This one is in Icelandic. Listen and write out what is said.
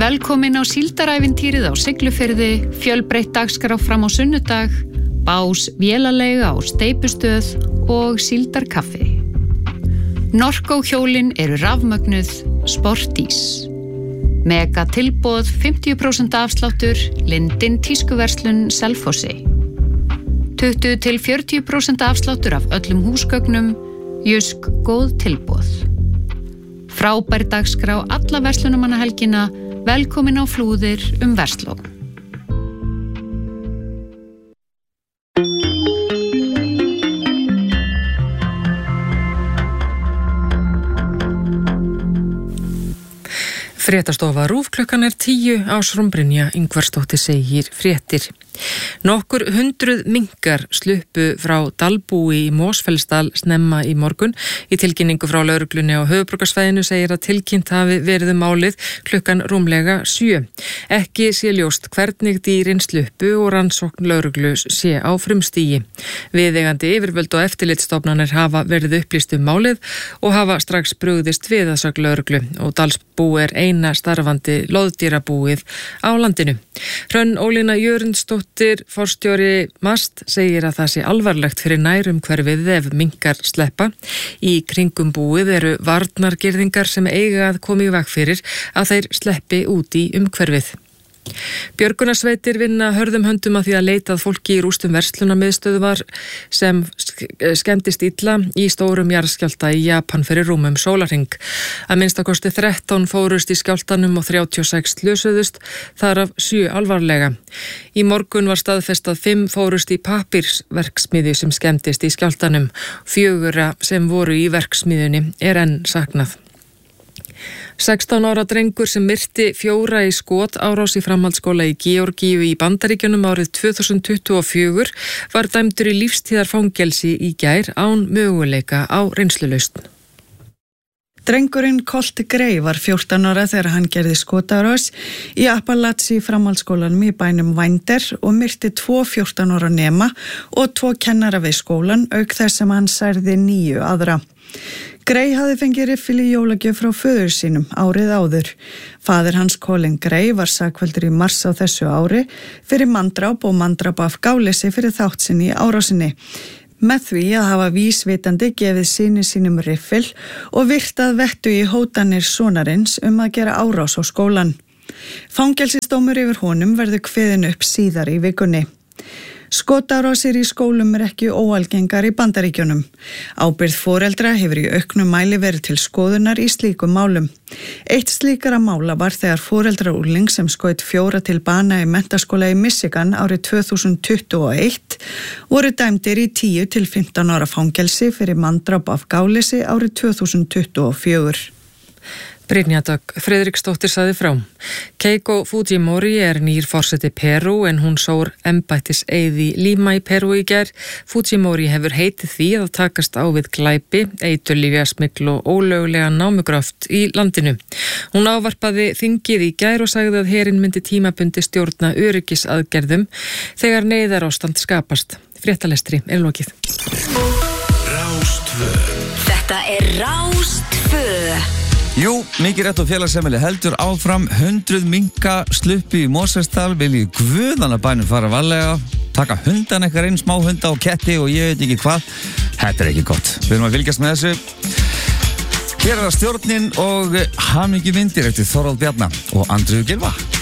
Velkomin á síldarævintýrið á Siglufirði, fjölbreytt dagskrá fram á sunnudag, bás vélaleiga á steypustöð og síldarkaffi. Norco hjólin eru rafmögnuð, Sportís. Mega tilboð 50% afsláttur, Lindin tískuverslun Selfossi. 20-40% afsláttur af öllum húsgögnum, Jusk góð tilboð. Frábær dagskrá alla verslunumannahelgina, velkomin á Flúðir Versló. Fréttastofa RÚV klukkan 10 Ásrún Brynja Ingvarsdóttir segir fréttir. Nokkur 100 minkar sluppu frá Dalbúi í Mosfellsdal snemma í morgun. Í tilkynningu frá lögreglunni á höfuðborgarsvæðinu segir að tilkynnt hafi verið málið klukkan rúmlega 7. Ekki sé ljóst hvernig dýrin sluppu og rannsókn lögreglu sé á frumstigi. Viðeigandi yfirvöld og eftirlitsstofnanir hafa verið upplýst málið og hafa strax brugðist við að sögn lögreglu og Dalsbú eina starfandi loðdýrabúið á landinu. Hrönn Ólína Jörundsdóttir, forstjóri MAST, segir að það sé alvarlegt fyrir nærumhverfið ef minkar sleppa. Í kringum búið eru varnargirðingar sem eiga að koma í veg fyrir að þeir sleppi út í umhverfið. Björgunarsveitir vinna hörðum höndum að því að leita að fólki í rústum verslunarmiðstöðvar sem skemmdist illa í stórum jarðskjálfta í Japan fyrir rúmum sólarhring. Að minnstakosti 13 fórust í skjálftanum og 36 slösuðust, þar af 7 alvarlega. Í morgun var staðfest að 5 fórust í pappírsverksmiðju sem skemmdist í skjálftanum. 4 sem voru í verksmiðjunni enn saknað. 16 ára drengur sem myrti 4 í skotárás í framhaldsskóla í Georgíu í Bandaríkjunum árið 2024 var dæmdur í lífstíðarfangelsi í gær án möguleika á reynslulausn. Drengurinn Colt Gray var 14 ára þegar hann gerði skotárás í Appalachia framhaldsskólanum í bænum Winder og myrti 2 14 ára nema og 2 kennara við skólan auk þess sem hann særði 9 aðra. Gray hafði fengið riffil í jólagjöf frá föður sínum árið áður. Faðir hans Colin Gray var sakfelldur í mars á þessu ári fyrir manndráp og manndráp af gáleysi fyrir þátt sinni í árásinni. Með því að hafa vísvitandi gefið syni sínum riffil og virtað vettu í hótanir sonarins að gera árás á skólan. Fangelsisdómur yfir honum verður kveðinn upp síðar í vikunni. Skotárásir í skólum ekki óalgengar í Bandaríkjunum. Ábyrgð foreldra hefur í auknum mæli verið til skoðunar í slíkum málum. Eitt slíkara mála var þegar foreldra úrling sem skaut 4 til bana í menntaskóla í Michigan árið 2021 voru dæmdir í 10 til 15 ára fangelsi fyrir manndráp af gáleysi árið 2024. Brynja Dögg Friðriksdóttir sagði frá. Keiko Fujimori nýr forseti Perú en hún sór embættiseið í Lima í Perú í gær. Fujimori hefur heitið því að takast á við glæpi, eiturlyfjasmygl og ólöglega námugráft í landinu. Hún ávarpaði þingið í gær og sagði að herinn myndi tímabundi stjórna öryggisaðgerðum þegar neyðarástand skapast. Fréttalestri lokið. Rás 2. Þetta Rás 2. Jú, mikið rétt og félagsheimili heldur áfram. 100 minka sluppi í Mosfellsdal. Viljið guðana bænum fara varlega, taka hundan eitthvað inn, smá hunda og ketti og ég veit ekki hvað. Þetta ekki gott. Við erum að fylgjast með þessu. Hér það stjórnin og hamingju vindir eftir Þorvald Bjarna og Andreu Gylfa.